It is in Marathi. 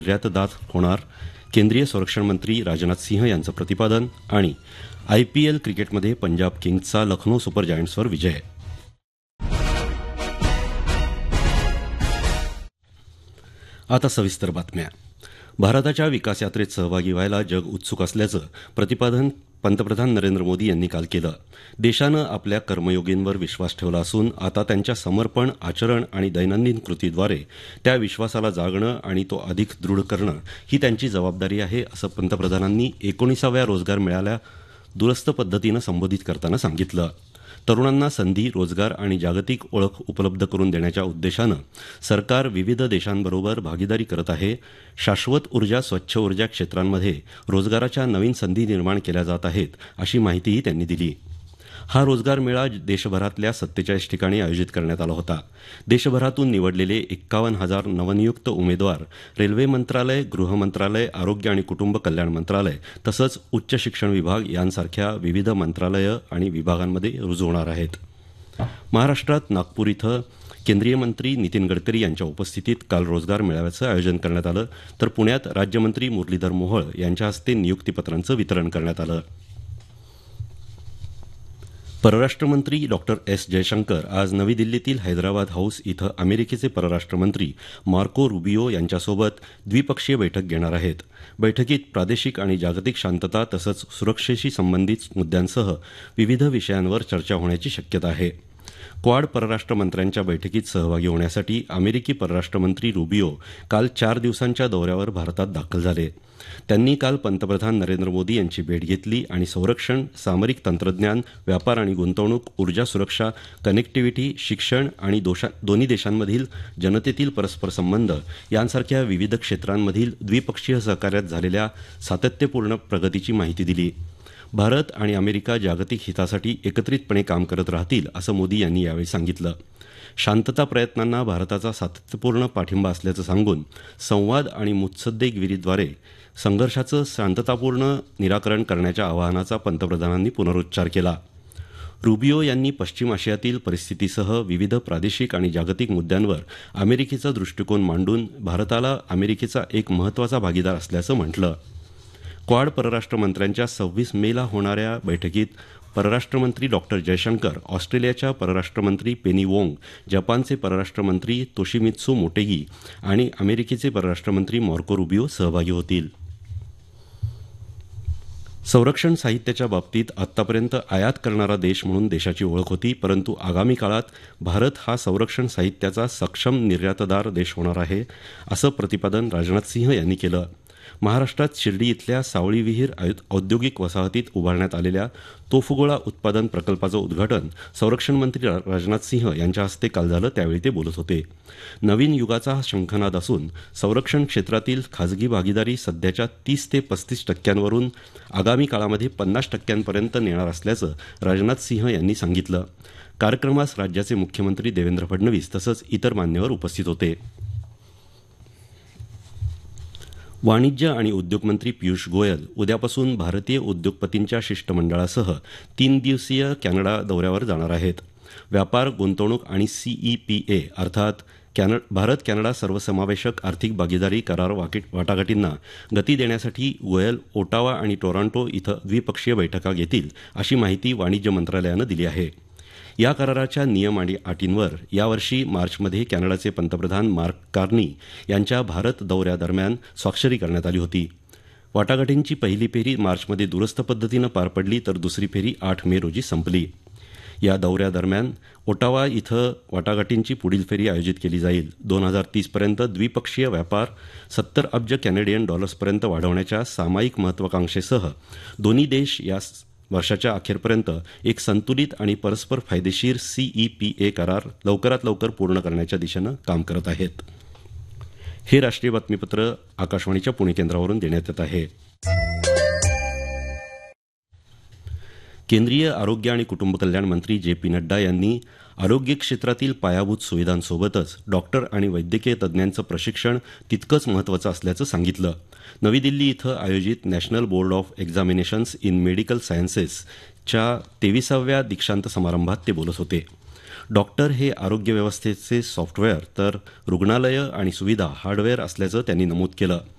निर्यातदार होणार, केंद्रीय संरक्षण मंत्री राजनाथ सिंह यांचं प्रतिपादन आणि IPL क्रिकेटमध्ये पंजाब किंग्सचा लखनौ सुपर जायंट्सवर विजय. आता सविस्तर बातम्या. भारताच्या विकास यात्रेत सहभागी व्हायला जग उत्सुक असल्याचं प्रतिपादन पंतप्रधान नरेंद्र मोदी यांनी काल केलं. देशानं आपल्या कर्मयोगींवर विश्वास ठेवला असून आता त्यांच्या समर्पण, आचरण आणि दैनंदिन कृतीद्वारे त्या विश्वासाला जागणं आणि तो अधिक दृढ करणं ही त्यांची जबाबदारी आहे, असं पंतप्रधानांनी 19व्या रोजगार मेळ्याला दूरस्थ पद्धतीनं संबोधित करताना सांगितलं. तरुणांना संधी, रोजगार आणि जागतिक ओळख उपलब्ध करून देण्याच्या उद्देशानं सरकार विविध देशांबरोबर भागीदारी करत आहे. शाश्वत ऊर्जा, स्वच्छ ऊर्जा क्षेत्रांमध्ये रोजगाराच्या नवीन संधी निर्माण केल्या जात आहेत, अशी माहितीही त्यांनी दिली. हा रोजगार मेळा देशभरातल्या 47 ठिकाणी आयोजित करण्यात आला होता. देशभरातून निवडलेले 51,000 नवनियुक्त उमेदवार रेल्वे मंत्रालय, गृह मंत्रालय, आरोग्य आणि कुटुंब कल्याण मंत्रालय तसंच उच्च शिक्षण विभाग यांसारख्या विविध मंत्रालयं आणि विभागांमध्ये रुजू होणार आहेत. महाराष्ट्रात नागपूर इथं केंद्रीय मंत्री नितीन गडकरी यांच्या उपस्थितीत काल रोजगार मेळाव्याचं आयोजन करण्यात आलं, तर पुण्यात राज्यमंत्री मुरलीधर मोहोळ यांच्या हस्ते नियुक्तीपत्रांचं वितरण करण्यात आलं. परराष्ट्रमंत्री डॉक्टर एस जयशंकर आज नवी दिल्लीतील हैदराबाद हाऊस इथं अमेरिकेचे परराष्ट्रमंत्री मार्को रुबियो यांच्यासोबत द्विपक्षीय बैठक घेणार आहेत. बैठकीत प्रादेशिक आणि जागतिक शांतता तसंच सुरक्षेशी संबंधित मुद्द्यांसह विविध विषयांवर चर्चा होण्याची शक्यता आहे. क्वाड परराष्ट्र मंत्र्यांच्या बैठकीत सहभागी होण्यासाठी अमेरिकी परराष्ट्रमंत्री रुबियो काल 4 दिवसांच्या दौऱ्यावर भारतात दाखल झाले. त्यांनी काल पंतप्रधान नरेंद्र मोदी यांची भेट घेतली आणि संरक्षण, सामरिक तंत्रज्ञान, व्यापार आणि गुंतवणूक, ऊर्जा सुरक्षा, कनेक्टिव्हिटी, शिक्षण आणि दोन्ही देशांमधील जनतेतील परस्पर संबंध यांसारख्या विविध क्षेत्रांमधील द्विपक्षीय सहकार्यात झालेल्या सातत्यपूर्ण प्रगतीची माहिती दिली. भारत आणि अमेरिका जागतिक हितासाठी एकत्रितपणे काम करत राहतील, असं मोदी यांनी यावेळी सांगितलं. शांतता प्रयत्नांना भारताचा सातत्यपूर्ण पाठिंबा असल्याचं सांगून संवाद आणि मुत्सद्देगिरीद्वारे संघर्षाचं शांततापूर्ण निराकरण करण्याच्या आवाहनाचा पंतप्रधानांनी पुनरुच्चार केला. रुबियो यांनी पश्चिम आशियातील परिस्थितीसह विविध प्रादेशिक आणि जागतिक मुद्द्यांवर अमेरिकेचा दृष्टिकोन मांडून भारताला अमेरिकेचा एक महत्त्वाचा भागीदार असल्याचं म्हटलं. क्वाड परराष्ट्र मंत्र्यांच्या 26 मेला होणाऱ्या बैठकीत परराष्ट्रमंत्री डॉक्टर जयशंकर, ऑस्ट्रेलियाच्या परराष्ट्रमंत्री पेनी वोंग, जपानचे परराष्ट्रमंत्री तोशिमित्सू मोटेगी आणि अमेरिकेचे परराष्ट्रमंत्री मार्को रुबियो सहभागी होतील. संरक्षण साहित्याच्या बाबतीत आत्तापर्यंत आयात करणारा देश म्हणून देशाची ओळख होती, परंतु आगामी काळात भारत हा संरक्षण साहित्याचा सक्षम निर्यातदार देश होणार आहे, असं प्रतिपादन राजनाथ सिंह यांनी केलं. महाराष्ट्रात शिर्डी इथल्या सावळी विहीर औद्योगिक वसाहतीत उभारण्यात आलेल्या तोफगोळा उत्पादन प्रकल्पाचं उद्घाटन संरक्षण मंत्री राजनाथ सिंह यांच्या हस्ते काल झालं, त्यावेळी ते बोलत होते. नवीन युगाचा हा शंखनाद असून संरक्षण क्षेत्रातील खाजगी भागीदारी सध्याच्या 30 ते 35% आगामी काळामध्ये 50% नेणार असल्याचं राजनाथ सिंह यांनी सांगितलं. कार्यक्रमास राज्याचे मुख्यमंत्री देवेंद्र फडणवीस तसंच इतर मान्यवर उपस्थित होते. वाणिज्य आणि उद्योग मंत्री पियुष गोयल उद्यापासून भारतीय उद्योगपतींच्या शिष्टमंडळासह 3 दिवसीय कॅनडा दौऱ्यावर जाणार आहेत. व्यापार, गुंतवणूक आणि CEPA अर्थात भारत कॅनडा सर्वसमावेशक आर्थिक भागीदारी करार वाटाघाटींना गती देण्यासाठी गोयल ओटावा आणि टोरंटो इथं द्विपक्षीय बैठका घेतील, अशी माहिती वाणिज्य मंत्रालयानं दिली आहे. या कराराच्या नियम आणि अटींवर यावर्षी मार्चमध्ये कॅनडाचे पंतप्रधान मार्क कार्नी यांच्या भारत दौऱ्यादरम्यान स्वाक्षरी करण्यात आली होती. वाटाघाटींची पहिली फेरी मार्चमध्ये दूरस्थ पद्धतीनं पार पडली, तर दुसरी फेरी 8 मे रोजी संपली. या दौऱ्यादरम्यान ओटावा इथं वाटाघाटींची पुढील फेरी आयोजित केली जाईल. 2030 पर्यंत द्विपक्षीय व्यापार 70 अब्ज कॅनेडियन डॉलर्सपर्यंत वाढवण्याच्या सामायिक महत्वाकांक्षेसह दोन्ही देश या वर्षाच्या अखेरपर्यंत एक संतुलित आणि परस्पर फायदेशीर CEPA करार लवकरात लवकर पूर्ण करण्याच्या दिशेनं काम करत आहेत. हे राष्ट्रीय बातमीपत्र आकाशवाणीच्या पुणे केंद्रावरून देण्यात येत आहे. केंद्रीय आरोग्य आणि कुटुंब कल्याण मंत्री JP नड्डा यांनी आरोग्य क्षेत्रातील पायाभूत सुविधांसोबतच डॉक्टर आणि वैद्यकीय तज्ज्ञांचं प्रशिक्षण तितकंच महत्त्वाचं असल्याचं सांगितलं. नवी दिल्ली इथं आयोजित national board of examinations in medical सायन्सेसच्या 23व्या दीक्षांत समारंभात ते बोलत होते. डॉक्टर हे आरोग्य व्यवस्थेचे सॉफ्टवेअर तर रुग्णालयं आणि सुविधा हार्डवेअर असल्याचं त्यांनी नमूद केलं.